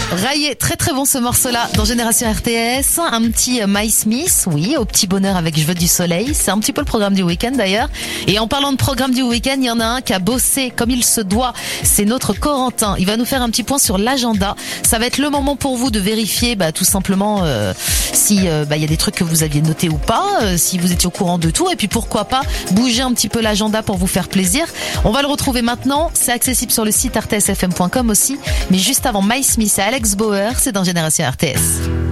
Raillé, très très bon ce morceau-là dans Génération RTS. Un petit My Smith, oui, au petit bonheur avec Je veux du soleil. C'est un petit peu le programme du week-end d'ailleurs. Et en parlant de programme du week-end, il y en a un qui a bossé comme il se doit. C'est notre Corentin. Il va nous faire un petit point sur l'agenda. Ça va être le moment pour vous de vérifier tout simplement si y a des trucs que vous aviez notés ou pas, si vous étiez au courant de tout. Et puis pourquoi pas bouger un petit peu l'agenda pour vous faire plaisir. On va le retrouver maintenant. C'est accessible sur le site rtsfm.com aussi. Mais juste avant My Smith et Alex Bauer, c'est dans Génération RTS.